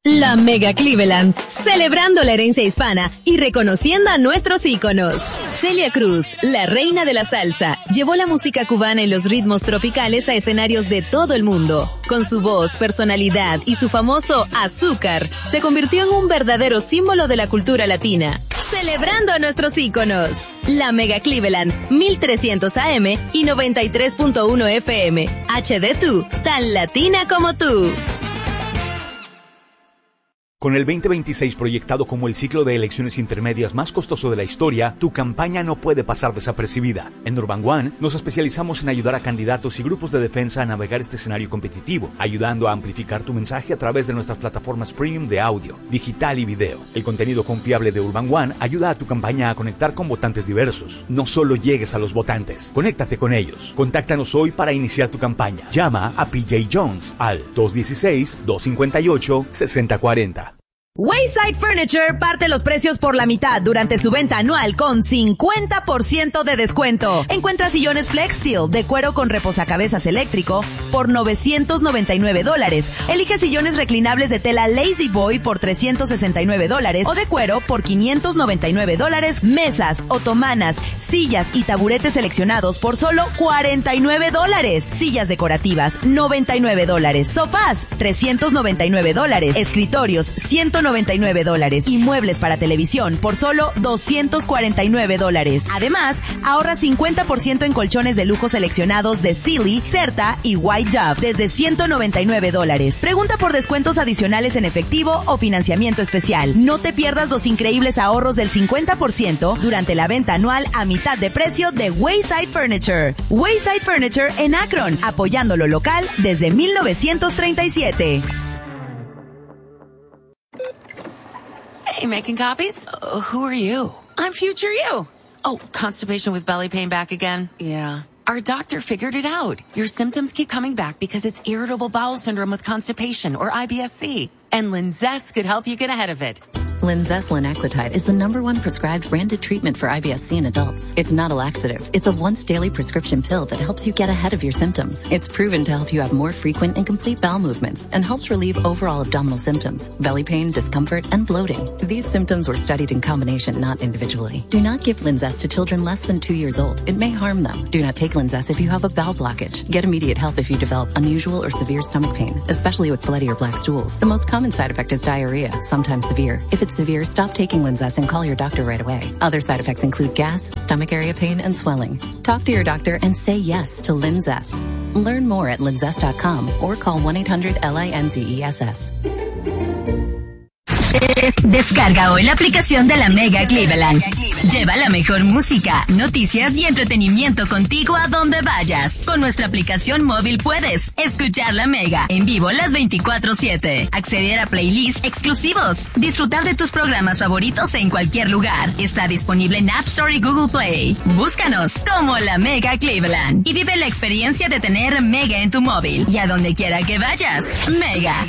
La Mega Cleveland, celebrando la herencia hispana y reconociendo a nuestros íconos. Celia Cruz, la reina de la salsa, llevó la música cubana y los ritmos tropicales a escenarios de todo el mundo. Con su voz, personalidad y su famoso azúcar, se convirtió en un verdadero símbolo de la cultura latina. Celebrando a nuestros íconos. La Mega Cleveland, 1300 AM y 93.1 FM. HD2, tan latina como tú. Con el 2026 proyectado como el ciclo de elecciones intermedias más costoso de la historia, tu campaña no puede pasar desapercibida. En Urban One nos especializamos en ayudar a candidatos y grupos de defensa a navegar este escenario competitivo, ayudando a amplificar tu mensaje a través de nuestras plataformas premium de audio, digital y video. El contenido confiable de Urban One ayuda a tu campaña a conectar con votantes diversos. No solo llegues a los votantes, conéctate con ellos. Contáctanos hoy para iniciar tu campaña. Llama a PJ Jones al 216-258-6040. Wayside Furniture parte los precios por la mitad durante su venta anual con 50% de descuento. Encuentra sillones FlexSteel de cuero con reposacabezas eléctrico por $999. Elige sillones reclinables de tela Lazy Boy por $369 o de cuero por $599. Mesas, otomanas, sillas y taburetes seleccionados por solo $49. Sillas decorativas, $99. Sofás, $399. Escritorios, $199. Y muebles para televisión por solo $249. Además, ahorra 50% en colchones de lujo seleccionados de Sealy, Certa y White Dove desde $199. Pregunta por descuentos adicionales en efectivo o financiamiento especial. No te pierdas los increíbles ahorros del 50% durante la venta anual a mitad de precio de Wayside Furniture. Wayside Furniture en Akron, apoyando lo local desde 1937. Hey, making copies? Who are you? I'm future you. Oh, constipation with belly pain back again? Yeah. Our doctor figured it out. Your symptoms keep coming back because it's irritable bowel syndrome with constipation, or IBS-C. And Linzess could help you get ahead of it. Linzess linaclotide is the #1 prescribed branded treatment for IBS-C in adults. It's not a laxative. It's a once-daily prescription pill that helps you get ahead of your symptoms. It's proven to help you have more frequent and complete bowel movements and helps relieve overall abdominal symptoms, belly pain, discomfort, and bloating. These symptoms were studied in combination, not individually. Do not give Linzess to children less than 2 years old. It may harm them. Do not take Linzess if you have a bowel blockage. Get immediate help if you develop unusual or severe stomach pain, especially with bloody or black stools. The most common side effect is diarrhea, sometimes severe. If it's severe, stop taking Linzess and call your doctor right away. Other side effects include gas, stomach area pain, and swelling. Talk to your doctor and say yes to Linzess. Learn more at linzess.com or call 1-800-LINZESS. Descarga hoy la aplicación de la Mega Cleveland. Lleva la mejor música, noticias y entretenimiento contigo a donde vayas. Con nuestra aplicación móvil puedes escuchar la Mega en vivo las 24/7, acceder a playlists exclusivos, disfrutar de tus programas favoritos en cualquier lugar. Está disponible en App Store y Google Play. Búscanos como la Mega Cleveland y vive la experiencia de tener Mega en tu móvil y a donde quiera que vayas. Mega.